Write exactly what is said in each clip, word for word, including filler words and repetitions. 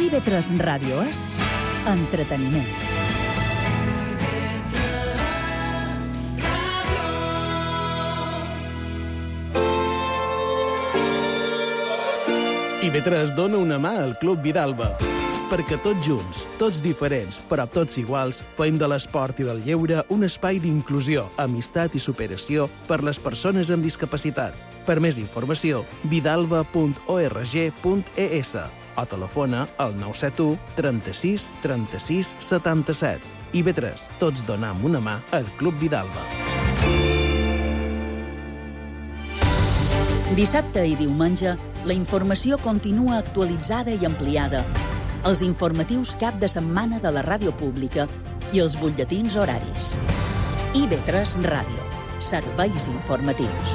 I V tres Ràdio és entreteniment. I V tres dona una mà al Club Vidalba, perquè tots junts, tots diferents, però tots iguals, fem de l'esport i del lleure un espai d'inclusió, amistat i superació per les persones amb discapacitat. Per més informació, vidalba punt org punt es o telefona al nou set u trenta-sis trenta-sis setanta-set. I V tres, tots donam una mà al Club Vidalba. Dissabte i diumenge, la informació continua actualitzada i ampliada. Els informatius cap de setmana de la ràdio pública i els butlletins horaris. I V tres Ràdio. Serveis informatius.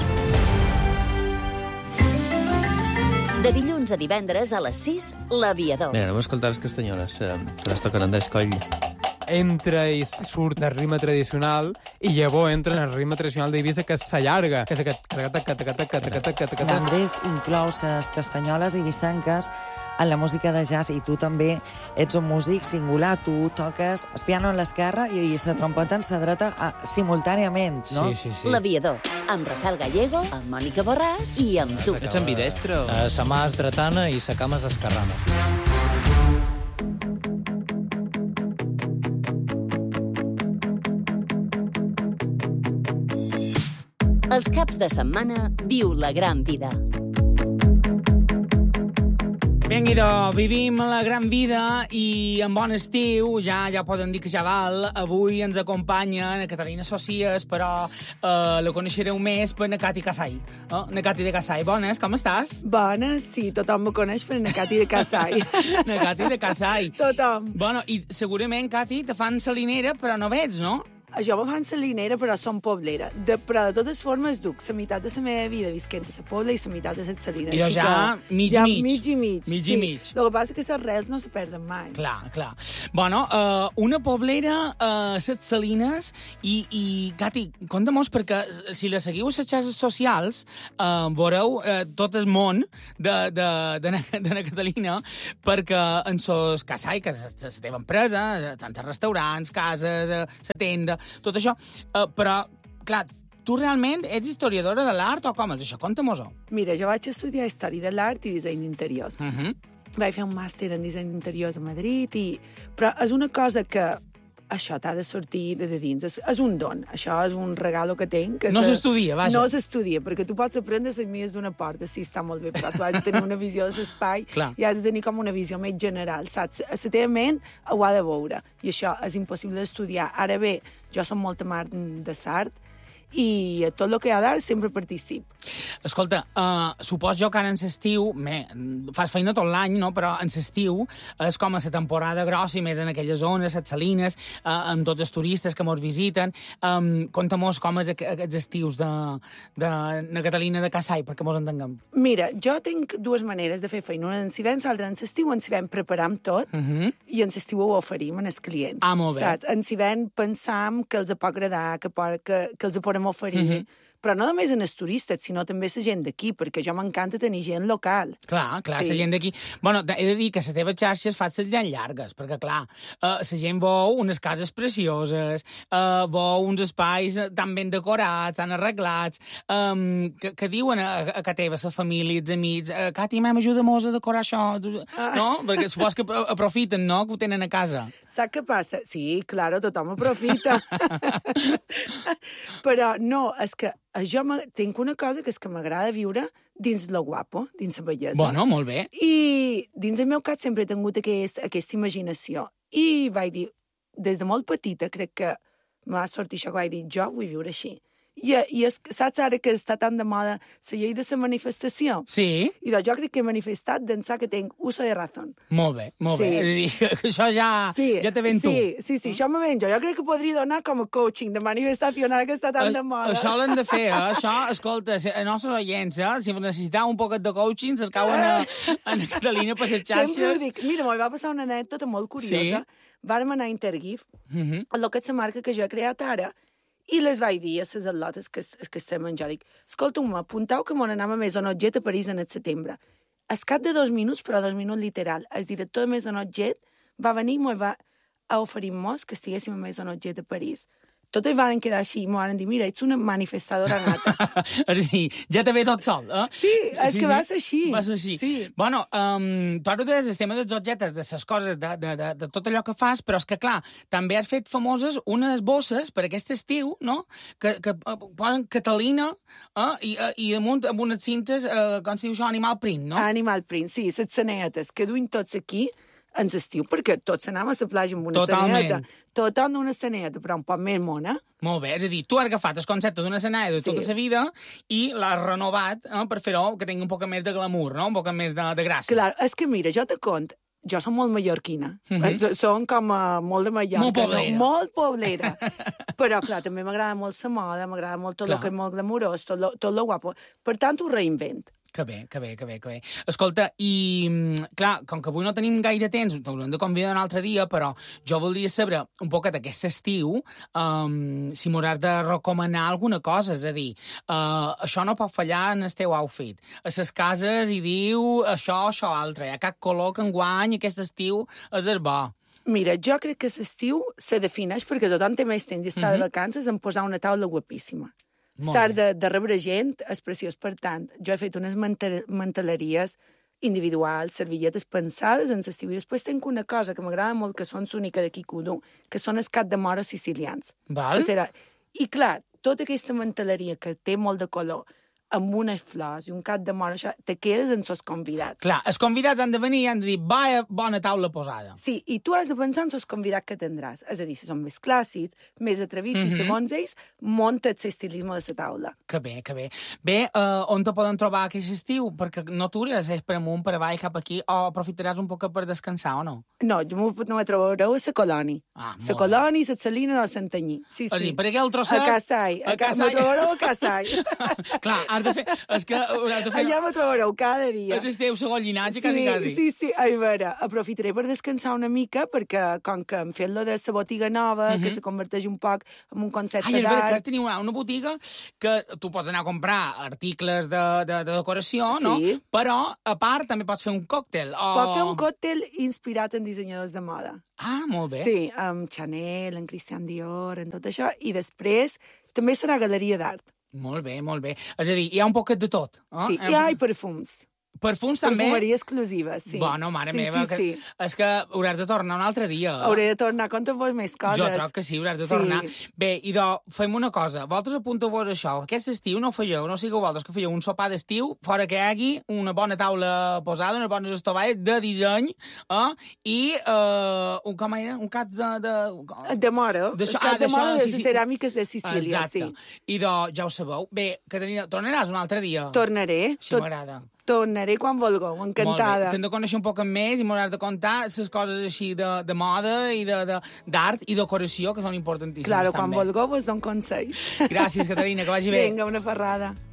De dilluns a divendres a les sis, L'Aviador. Mira, anem a escoltar les castanyoles, eh, que les toquen Andrés Coll. Entra i surt el ritme tradicional i llavors entra en el ritme tradicional d'Eivissa, que s'allarga, que és aquest... L'Andrés inclou les castanyoles eivissenques en la música de jazz, i tu també ets un músic singular. Tu toques el piano en l'esquerra i la trompeta en la dreta simultàniament, no? Sí, sí, sí. L'Aviador, amb Rafael Gallego, amb Mònica Borràs i amb tu. Ets ambidestro? Uh, sa mà és dretana i sa cama és esquerrana. Els caps de setmana viu la gran vida. Vinga, vivim la gran vida i en bon estiu, ja ja podem dir que ja val. Avui ens acompanya na Catalina Socias, però eh, la coneixereu més per na Cati Casai. Eh? Na Cati de Casai, bones, com estàs? Bones, sí, tothom me coneix per na Cati de Casai. Na Cati de Casai. Tothom. Bueno, i segurament, Cati, te fan salinera, però no veig, no? Jo me fan salinera, però som poblera. De, però de totes formes duc la meitat de la meva vida visquent a la pobla i la meitat de la salina. I ja mig ja mig. mig i mig. Mig sí. i mig. El que passa és que les rels no se perden mai. Clar, clar. Bueno, uh, una poblera a uh, les salines i, i Cati, conta-mos, perquè si la seguiu a les xarxes socials uh, veureu uh, tot el món de, de, de, na, de na Catalina, perquè en sos casai, que és la teva empresa, tants restaurants, cases, la tenda, tot això, uh, però, clar, tu realment ets historiadora de l'art o com és això? Conta-mos-ho. Mira, jo vaig estudiar Història de l'Art i Disseny d'Interiors. Uh -huh. Vaig fer un màster en Disseny d'Interiors a Madrid, i... però és una cosa que això t'ha de sortir de, de dins. És, és un don. Això és un regalo que tinc. Que no se... s'estudia, vaja. No s'estudia, perquè tu pots aprendre les mies d'una porta, sí, està molt bé, però tu has de tenir una visió de l'espai i has de tenir com una visió més general, saps? A la teva ment ho ha de veure, i això és impossible d'estudiar. Ara bé, jo som molt amant de l'art, i a tot el que hi ha d'art sempre particip. Escolta, uh, supos jo que ara en l'estiu, fas feina tot l'any, no? Però en l'estiu és com a la temporada grossa i més en aquelles zones, les salines, uh, amb tots els turistes que mos visiten. Um, Conta-mos com és aquests estius de, de na Catalina de Casai, perquè mos entenguem. Mira, jo tinc dues maneres de fer feina. Una en s'hivern, l'altra en l'estiu. En s'hivern preparam tot uh -huh. i en l'estiu ho oferim als clients. Ah, molt bé. Saps? En s'hivern pensam que els pot agradar, que, que, que els podem oferir, uh -huh. però no només en els turistes, sinó també la gent d'aquí, perquè jo m'encanta tenir gent local. Clar, clar, sí. La gent d'aquí... Bueno, he de dir que les teves xarxes fan les llan llargues, perquè, clar, uh, la gent veu unes cases precioses, uh, veu uns espais tan ben decorats, tan arreglats, um, que, que diuen a, a que teva, la família, els amics, uh, Cati, mam, ajuda-mos a decorar això, ah. no? Perquè supos que aprofiten, no?, que ho tenen a casa. Saps què passa? Sí, claro, tothom aprofita. Però no, és que jo tinc una cosa que és que m'agrada viure dins lo guapo, dins la bellesa. Bueno, molt bé. I dins el meu cap sempre he tingut aquest, aquesta imaginació. I vaig dir, des de molt petita, crec que m'ha sortit això, que vaig dir, jo vull viure així. I, i és, saps ara que està tan de moda la llei de la manifestació? Sí. I doncs jo crec que he manifestat d'ençà que tinc uso de razón. Molt bé, molt sí. bé. És a dir, que això ja, sí. ja te ven tu. Sí, sí, sí, això me ven jo. Jo crec que podria donar com a coaching de manifestació ara que està tan de moda. Això l'hem de fer, eh? Això, escolta, a nostres oients, eh? Si necessiteu un poquet de coaching, cercauen a, a Catalina per les xarxes. Sempre ho dic. Mira, m'hi va passar una anècdota molt curiosa. Sí. Vàrem anar a Intergif, uh -huh. el que és la marca que jo he creat ara, i les vaig dir a les atletes que, que estem en jo, dic, escolta, m'apuntau que m'on anem a Maison Objet a París en el setembre. al cap de dos minuts, però dos minuts literal, el director de Maison-Objet va venir i m'ho va oferir-nos que estiguéssim a Maison-Objet de París. Tot i van quedar així, m'ho van dir, mira, ets una manifestadora nata. És a dir, ja te ve tot sol, eh? Sí, és sí, que sí. va ser així. Va ser així. Sí. Bueno, um, tu ara des del tema dels objectes, de les coses, de, de, de, de tot allò que fas, però és que, clar, també has fet famoses unes bosses per aquest estiu, no?, que, que posen Catalina eh? I, i damunt amb unes cintes, eh, com se diu això, Animal Print, no? Animal Print, sí, les sanetes que duim tots aquí en l'estiu, perquè tots anàvem a la platja amb una Totalment. saneta. Tothom d'una saneta, però un poc més mona. Molt bé, és a dir, tu has agafat el concepte d'una saneta de tota Sí. la vida i l'has renovat eh, per fer-ho que tingui un poc més de glamour, no? Un poc més de, de gràcia. Clar, és que mira, jo te cont, jo som molt mallorquina. Mhm. Mm-hmm. Som com uh, molt de Mallorca. Molt poblera. No? Molt poblera. Però, clar, també m'agrada molt la moda, m'agrada molt tot Clar. el que és molt glamurós, tot lo, tot lo guapo. Per tant, ho reinvent. Que bé, que bé, que bé, que bé. Escolta, i, clar, com que avui no tenim gaire temps, t'haurem de convidar un altre dia, però jo voldria saber un poquet aquest estiu um, si m'hauràs de recomanar alguna cosa, és a dir, uh, això no pot fallar en el teu outfit. A les cases hi diu això, això, altre. Hi ha cap color que enguany aquest estiu és el bo. Mira, jo crec que l'estiu se defineix perquè tothom té més temps i està Mhm. de vacances en posar una taula guapíssima. Molt S'ha bé. de, de rebre gent, és preciós. Per tant, jo he fet unes mante- manteleries individuals, servilletes pensades en l'estiu. I després tenc una cosa que m'agrada molt, que són l'única d'aquí Cudú, que són els cap de moro sicilians. Val. La cera. I clar, tota aquesta manteleria que té molt de color, amb unes flors i un cap de moro, això, te quedes en els convidats. Clar, els convidats han de venir i han de dir, va, bona taula posada. Sí, i tu has de pensar en els convidats que tindràs. És a dir, si són més clàssics, més atrevits, mm -hmm. i segons ells, munta't l'estilisme de la taula. Que bé, que bé. Bé, uh, on te poden trobar aquest estiu? Perquè no t'hauràs és per amunt, per avall, cap aquí, o aprofitaràs un poc per descansar, o no? No, jo no me trobareu a la Colònia. Ah, La Colònia, la Salina de Santanyí. Sí, És a sí. dir, per aquell trosset... A Casai. A A Ca... Casai. Me trobareu a Casai. Clar, has de fer... És que hauràs de fer... Allà me trobareu cada dia. És el teu segon llinatge, Sí, quasi, quasi. sí, sí. A veure, aprofitaré per descansar una mica, perquè com que hem fet lo de la botiga nova, Mhm. que se converteix un poc en un concepte Ai, és veritat, que d'art... teniu una, una botiga que tu pots anar a comprar articles de, de, de decoració, no? Sí. Però, a part, també pots fer un còctel. O... Pot fer un còctel inspirat en dissenyadors de moda. Ah, molt bé. Sí, amb Chanel, en Christian Dior, en tot això. I després també serà galeria d'art. Molt bé, molt bé. És a dir, hi ha un poquet de tot. Oh? Sí, i hi ha perfums. Perfums també? Perfumeria exclusiva, sí. Bueno, mare sí, meva, sí, que... sí. és que hauràs de tornar un altre dia. Hauré de tornar, conta-vos més coses. Jo troc que sí, hauràs de Sí. tornar. Bé, idò, fem una cosa. Vosaltres apunteu-vos això. Aquest estiu no fèieu, no sigueu vosaltres que fèieu un sopar d'estiu, fora que hi hagi una bona taula posada, unes bones estovalles de disseny, eh? I eh, un, com era? Un cap de... De, de moro. D'això- El cap ah, de moro d'això, de sí, les sí. ceràmiques de Sicília, Exacte. sí. Idò, ja ho sabeu. Bé, Caterina, tornaràs un altre dia? Tornaré. Sí, m'agrada. Tornaré quan vulgueu, encantada. Molt bé. T'hem de conèixer un poc més i m'hauràs de contar les coses així de, de moda i d'art de, d'art i decoració, que són importantíssimes Claro, quan també. vulgueu vos dono consells. Gràcies, Caterina, que vagi bé. Vinga, una ferrada.